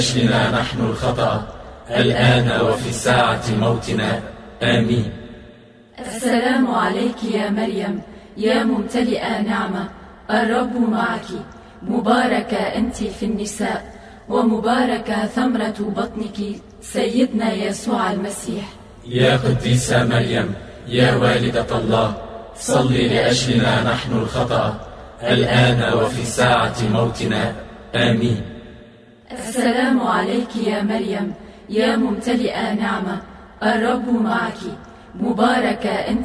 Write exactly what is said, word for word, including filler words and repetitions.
أجلنا نحن الخطأ الآن وفي ساعة موتنا. آمين. السلام عليك يا مريم يا ممتلئة نعمة، الرب معك، مباركة أنت في النساء، ومباركة ثمرة بطنك سيدنا يسوع المسيح. يا قديسة مريم يا والدة الله، صلي لأجلنا نحن الخطأ الآن وفي ساعة موتنا. آمين. السلام عليك يا مريم يا ممتلئة نعمة، الرب معك، مباركة أنت